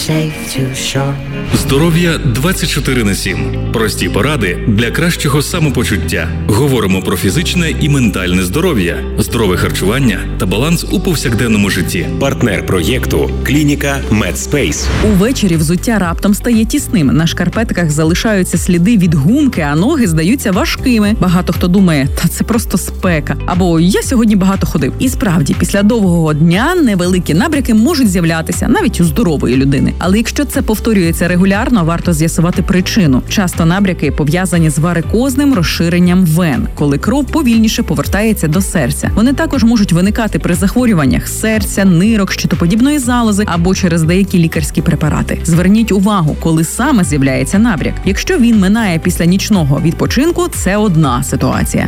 Здоров'я 24/7. Прості поради для кращого самопочуття. Говоримо про фізичне і ментальне здоров'я, здорове харчування та баланс у повсякденному житті. Партнер проєкту – клініка MedSpace. Увечері взуття раптом стає тісним. На шкарпетках залишаються сліди від гумки, а ноги здаються важкими. Багато хто думає, та це просто спека. Або я сьогодні багато ходив. І справді, після довгого дня невеликі набряки можуть з'являтися навіть у здорової людини. Але якщо це повторюється регулярно, варто з'ясувати причину. Часто набряки пов'язані з варикозним розширенням вен, коли кров повільніше повертається до серця. Вони також можуть виникати при захворюваннях серця, нирок, щитоподібної залози або через деякі лікарські препарати. Зверніть увагу, коли саме з'являється набряк. Якщо він минає після нічного відпочинку, це одна ситуація.